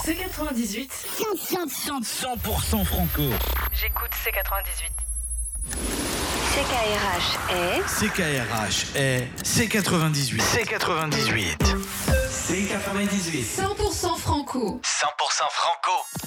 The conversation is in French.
C'est 98. 100% franco. J'écoute C98. CKRH est C98. C98. C98. 100% franco. 100% franco.